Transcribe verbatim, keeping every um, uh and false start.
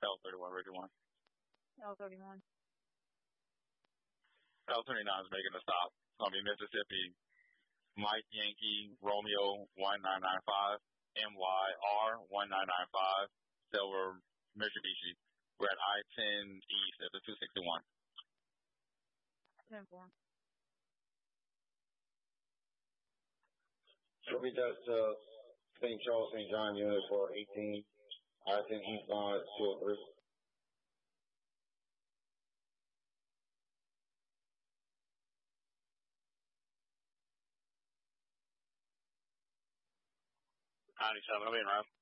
L thirty-one, Richard one. L thirty-one. L twenty-nine is making a stop. It's going to be Mississippi, Mike Yankee, Romeo one nine nine five, M Y R one nine nine five, Silver, Mitsubishi. We're at I ten East at the two sixty-one. ten four. Repeat that to Saint Charles, Saint John unit for eighteen, I ten eastbound two oh three. ninety-seven, I'm in, Rob.